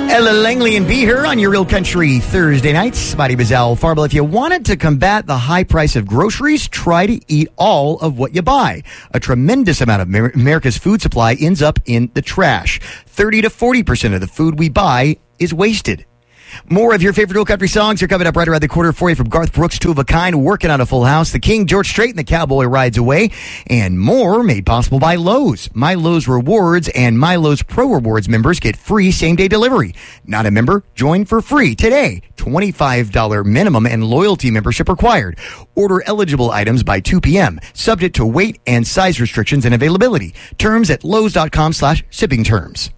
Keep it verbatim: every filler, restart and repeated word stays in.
Ella Langley and B here on your Real Country Thursday nights. My name is Al Farble. If you wanted to combat the high price of groceries, try to eat all of what you buy. A tremendous amount of Amer- America's food supply ends up in the trash. thirty to forty percent of the food we buy is wasted. More of your favorite Real Country songs are coming up right around the corner for you, from Garth Brooks, Two of a Kind, Working on a Full House, The King, George Strait, and the Cowboy Rides Away, and more made possible by Lowe's. My Lowe's Rewards and My Lowe's Pro Rewards members get free same-day delivery. Not a member? Join for free today. twenty-five dollars minimum and loyalty membership required. Order eligible items by two p.m., subject to weight and size restrictions and availability. Terms at Lowe's dot com slash shipping terms.